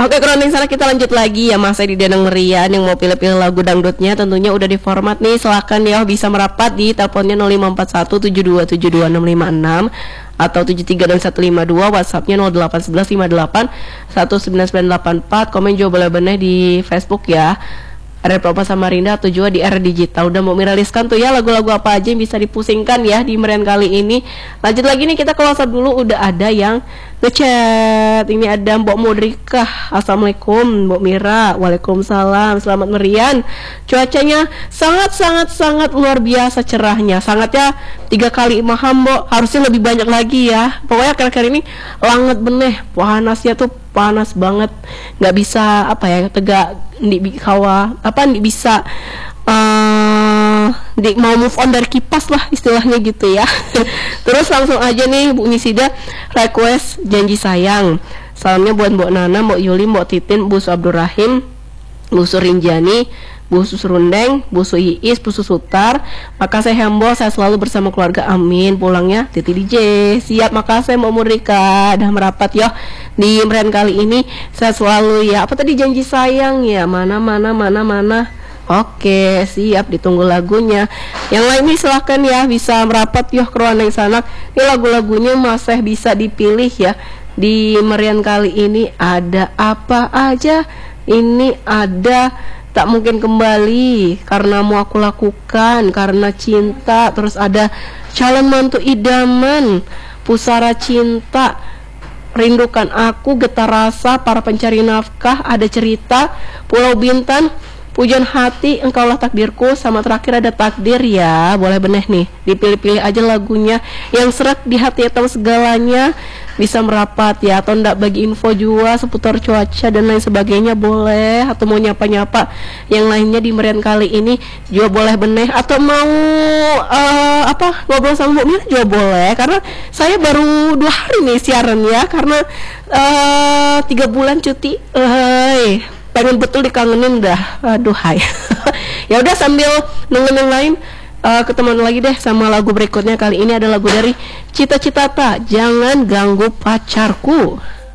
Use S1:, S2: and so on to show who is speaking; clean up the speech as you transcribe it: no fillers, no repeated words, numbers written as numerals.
S1: Oke, Kroning sana kita lanjut lagi ya, Mas di Danang Merian yang mau pilih-pilih lagu dangdutnya tentunya udah di format nih. Silakan ya bisa merapat di teleponnya 054172726556 atau 73 dan 152, WhatsAppnya 0811581994. Komen juga boleh bener di Facebook ya, ada Propa Samarinda atau juga di R Digital. Udah mau miraliskan tuh ya lagu-lagu apa aja yang bisa dipusingkan ya di merian kali ini. Lanjut lagi nih, kita ke WhatsApp dulu. Udah ada yang ngechat. Ini ada Mbok Mudrika. Assalamualaikum Mbok Mira. Waalaikumsalam. Selamat merian. Cuacanya sangat luar biasa cerahnya. Sangatnya 3 kali maham Mbok. Harusnya lebih banyak lagi ya. Pokoknya akhir-akhir ini langet beneh. Panasnya tuh panas banget. Nggak bisa apa ya, tegak di kawa apa nih bisa mau move on dari kipas lah istilahnya gitu ya. Terus langsung aja nih Bu Nisida request Janji Sayang. Salamnya buat Mbok Nana, Mbok Yuli, Mbok Titin, Bu Abdurrahim, Bu Surinjani, Bu Susrundeng, Bu Iis, Bu Sutar. Makasih Hembo, saya selalu bersama keluarga, amin. Pulangnya Titi DJ. Siap, makasih Mbak Murika dah merapat ya di merian kali ini. Saya selalu ya, apa tadi Janji Sayang ya, mana. Oke, siap, ditunggu lagunya. Yang lain nih silahkan ya bisa merapat ya ke ruangan sana. Ini lagu-lagunya masih bisa dipilih ya. Di merian kali ini ada apa aja? Ini ada Tak Mungkin Kembali, Karena Mau Aku Lakukan, Karena Cinta. Terus ada Calon Mantu Idaman, Pusara Cinta, Rindukan Aku, Getar Rasa, Para Pencari Nafkah, Ada Cerita, Pulau Bintan, Pujian Hati, Engkaulah Takdirku, sama terakhir ada Takdir ya. Boleh bener nih, dipilih-pilih aja lagunya yang serak di hati atau segalanya. Bisa merapat ya, atau ndak bagi info juga seputar cuaca dan lain sebagainya boleh, atau mau nyapa-nyapa yang lainnya di merian kali ini juga boleh bener, atau mau ngobrol sama Bu Mira juga boleh, karena saya baru 2 hari nih siaran ya, karena 3 bulan cuti. Pengen betul dikangenin dah. Aduh hai. Ya udah sambil nungguin yang lain, ketemu lagi deh sama lagu berikutnya. Kali ini ada lagu dari Cita Citata, Jangan Ganggu Pacarku.